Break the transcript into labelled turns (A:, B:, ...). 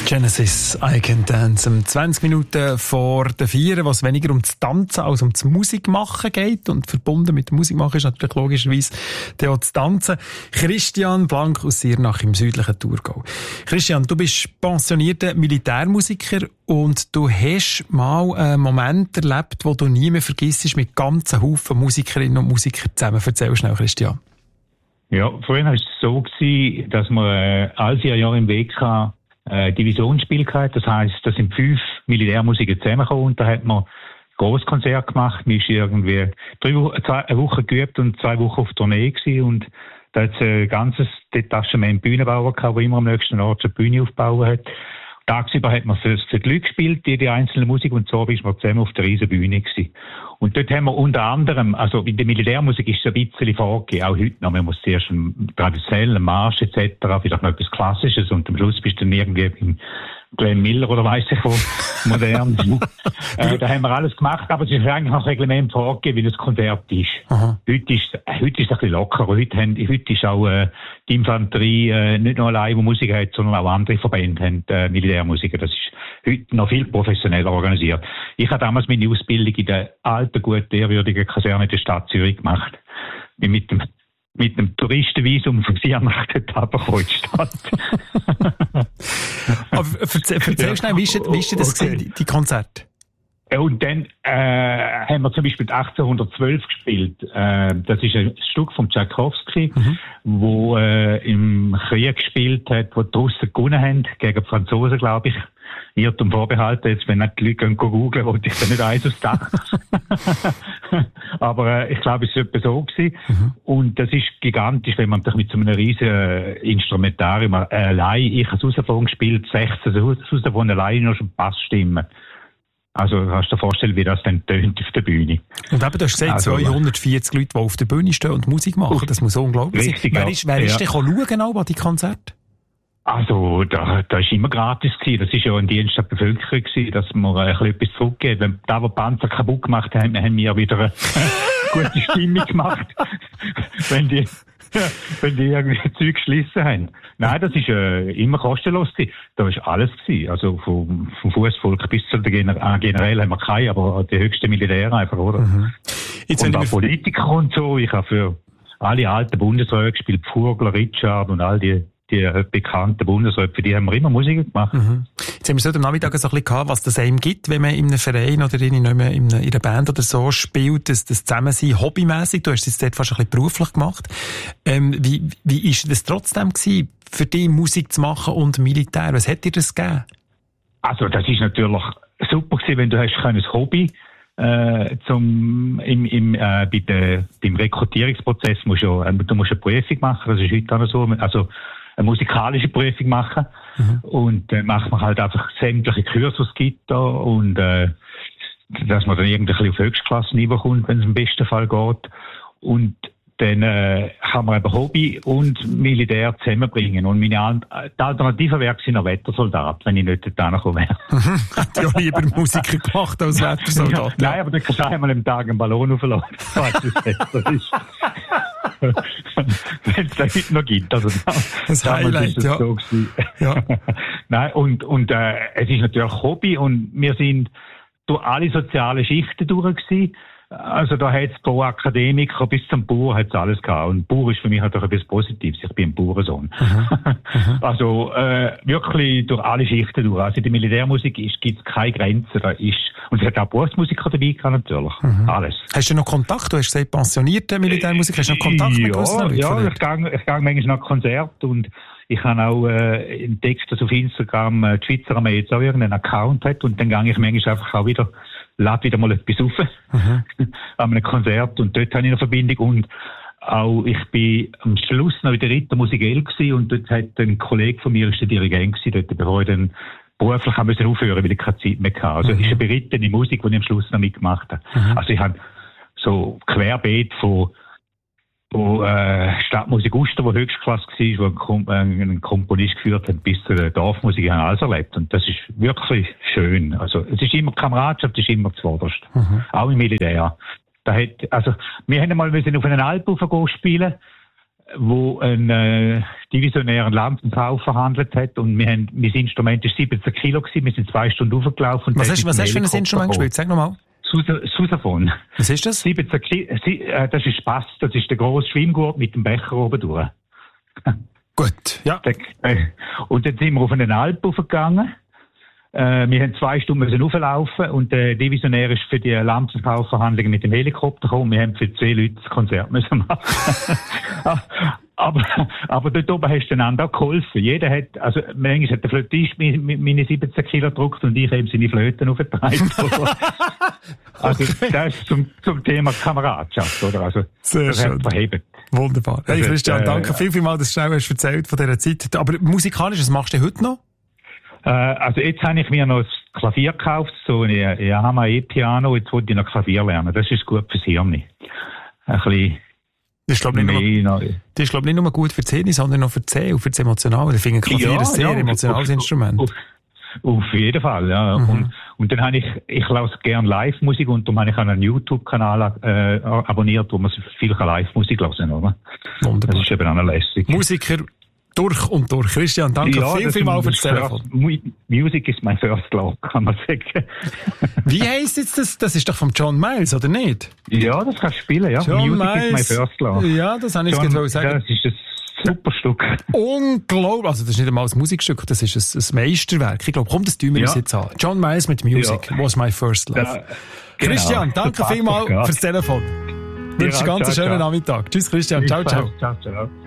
A: Genesis, I Can Dance. 20 Minuten vor der 4, was weniger um das Tanzen als um das Musikmachen geht. Und verbunden mit dem Musikmachen ist natürlich logischerweise auch das Tanzen. Christian Blank aus Siernach im südlichen Thurgau. Christian, du bist pensionierter Militärmusiker und du hast mal einen Moment erlebt, wo du nie mehr vergisst, mit ganzen Haufen Musikerinnen und Musikern zusammen. Erzähl schnell, Christian.
B: Ja, früher war es so gewesen, dass wir alle 4 Jahre im WK Divisionsspiel gehabt. Das heisst, da sind 5 Militärmusiker zusammengekommen und da hat man Grosskonzert gemacht. Man ist irgendwie 1 Woche geübt und 2 Wochen auf Tournee gewesen und da hat es ein ganzes Detachement Bühnenbauer gehabt, der immer am nächsten Ort eine Bühne aufgebaut hat. Tagsüber hat man für die Leute gespielt, die einzelne Musik, und so ist man zusammen auf der riesen Bühne gewesen. Und dort haben wir unter anderem, also in der Militärmusik ist es ein bisschen vorgegeben, auch heute noch, man muss zuerst einen traditionellen Marsch etc., vielleicht noch etwas Klassisches und am Schluss bist du dann irgendwie beim Glenn Miller oder weiss ich wo, modern. Da haben wir alles gemacht, aber es ist eigentlich nach Reglement vorgegeben, wie das Konzert ist. Heute ist es ein bisschen lockerer. Heute ist auch die Infanterie nicht nur allein, die Musik hat, sondern auch andere Verbände haben Militärmusiker. Das ist heute noch viel professioneller organisiert. Ich habe damals meine Ausbildung in der alten, guten, ehrwürdigen Kaserne der Stadt Zürich gemacht. Bin mit dem Touristenvisum von Siernach dort runtergekommen in die Stadt.
A: Aber erzähl schnell, wie ist das gewesen, die Konzerte?
B: Und dann haben wir zum Beispiel 1812 gespielt. Das ist ein Stück von Tchaikovsky, wo im Krieg gespielt hat, wo die Russen gewonnen haben, gegen die Franzosen, glaube ich. Irrtum vorbehalten, jetzt, wenn nicht die Leute googeln, wollte ich da nicht eins aufs Dach. Aber ich glaube, es war etwa so gewesen. Und das ist gigantisch, wenn man mit so einem riesen Instrumentarium allein, ich habe Saxophon gespielt, 16 Saxophon allein nur schon Bassstimmen. Also kannst du dir vorstellen, wie das dann tönt auf der Bühne.
A: Und eben, du hast gesagt, 240 Leute, die auf der Bühne stehen und Musik machen, das muss so unglaublich sein. Wer ist denn schauen an die Konzerte? Also, da ist immer gratis gewesen. Das ist ja ein Dienst der Bevölkerung gewesen, dass man ein bisschen etwas zurückgeht. Wenn da, wo Panzer kaputt gemacht haben, haben wir wieder eine gute Stimmung gemacht. wenn die irgendwie Zeug geschlissen haben. Nein, das ist immer kostenlos gewesen. Da ist alles gewesen. Also vom Fußvolk bis zu den generell haben wir keine, aber die höchsten Militäre einfach, oder? Jetzt und auch Politiker und so. Ich habe für alle alten Bundesräte gespielt, Pfurgler, Richard und all die bekannten Bundesräte, für die haben wir immer Musik gemacht. Jetzt haben wir heute am Nachmittag so ein bisschen gehabt, was das einem gibt, wenn man in einem Verein oder in einer Band oder so spielt, das Zusammensein hobbymässig. Du hast es jetzt dort fast ein bisschen beruflich gemacht. Wie ist das trotzdem gewesen, für dich Musik zu machen und Militär? Was hat dir das gegeben? Also, das ist natürlich super gewesen, wenn du hast ein Hobby beim Rekrutierungsprozess musst du eine Prüfung machen, das ist heute auch so, also eine musikalische Prüfung machen. Und dann macht man halt einfach sämtliche Kurse, die es gibt da, und dass man dann irgendwie auf Höchstklasse-Niveau kommt, wenn es im besten Fall geht. Und dann kann man eben Hobby und Militär zusammenbringen. Und die Alternative wäre ein Wettersoldat, wenn ich nicht dort hingekommen wäre. Hätte ja lieber Musiker gemacht als Wettersoldat.
B: Nein, aber dann kannst du einmal am Tag einen Ballon aufladen. Das ist wenn es da heute noch gibt. Also,
A: das Highlight, ja.
B: So ja. Nein, und es ist natürlich Hobby, und wir sind durch alle sozialen Schichten durch gewesen. Also da hat es pro Akademiker bis zum Bauer hat's alles gehabt. Und Bauer ist für mich natürlich etwas Positives. Ich bin ein Bauernsohn. Also wirklich durch alle Schichten durch. Also in der Militärmusik gibt es keine Grenzen. Und es hat auch Berufsmusiker dabei gehabt, natürlich. Alles. Hast du noch Kontakt? Du hast gesagt, pensionierte Militärmusiker. Hast du noch Kontakt mit gewissen Leuten? Ja, ich gehe manchmal nach Konzerten, und ich habe auch entdeckt, dass auf Instagram die Schweizer Armee jetzt auch irgendeinen Account hat, und dann gehe ich manchmal einfach auch lade wieder mal etwas auf an einem Konzert, und dort habe ich eine Verbindung. Und auch ich bin am Schluss noch in der Rittermusikell gewesen, und dort hat ein Kollege von mir, ist der Dirigent gewesen, dort, bevor ich dann beruflich haben müssen aufhören, weil ich keine Zeit mehr hatte. Also es ist eine berittene Musik, die ich am Schluss noch mitgemacht habe. Also ich habe so querbeet von Stadtmusik Uster, die Höchstklasse war, wo ein Komponist geführt hat, bis zur Dorfmusik, ich habe alles erlebt. Und das ist wirklich schön. Also, es ist immer Kameradschaft, ist immer zuvorderst. Auch im Militär. Wir haben einmal auf einen Alp spielen, wo ein divisionären Landkauf verhandelt hat und mein Instrument war 17 Kilo gewesen, wir sind 2 Stunden hochgelaufen.
A: Was hast du für ein Instrument gespielt? Sag nochmal.
B: Sousaphon.
A: Was ist das?
B: 17 Kilo, das ist Bass, das ist der grosse Schwimmgurt mit dem Becher oben durch.
A: Gut, ja.
B: Und dann sind wir auf einen Alp hochgegangen. Wir haben 2 Stunden auflaufen und der Divisionär ist für die Landkaufverhandlungen mit dem Helikopter gekommen. Wir haben für 2 Leute das Konzert müssen machen. aber dort oben hast du einander auch geholfen. Jeder hat, also manchmal hat der Flötist meine 17 Kilo gedruckt und ich habe seine Flöten aufgetragen. Also das ist zum Thema Kameradschaft, oder? Also
A: sehr
B: das
A: schön.
B: Verhebt.
A: Wunderbar. Hey Christian, danke vielmals, dass du schnell hast erzählt von dieser Zeit. Aber musikalisch, was machst du heute noch?
B: Also jetzt habe ich mir noch das Klavier gekauft, so ein Yamaha E-Piano, jetzt wollte ich noch Klavier lernen. Das ist gut fürs Hirn. Ein bisschen
A: das ist, glaube ich, nicht nur gut für die Zähne, sondern auch für die Zähne und für das Emotionale. Ich finde Klavier ein sehr emotionales Instrument.
B: Auf jeden Fall, ja. Mhm. Und dann habe ich lasse gerne Live-Musik und darum habe ich einen YouTube-Kanal abonniert, wo man viel Live-Musik hören kann, oder?
A: Wunderbar.
B: Das ist eben auch lässig.
A: Musiker durch und durch. Christian, danke vielmals für das Telefon.
B: Music is my first love, kann man sagen.
A: Wie heisst jetzt das? Das ist doch von John Miles, oder nicht?
B: Ja, das kannst du spielen, ja.
A: John
B: Music
A: Miles.
B: is my first love.
A: Ja, das habe ich jetzt sagen.
B: Das ist ein super Stück.
A: Unglaublich. Also, das ist nicht einmal ein Musikstück, das ist ein Meisterwerk. Ich glaube, komm, das tun wir uns jetzt an. John Miles mit Music was my first love. Ja, genau. Christian, danke vielmals fürs Telefon. Ich wünsche dir einen ganz schönen Nachmittag. Tschüss, Christian. Ciao, ciao.
B: Ciao, ciao.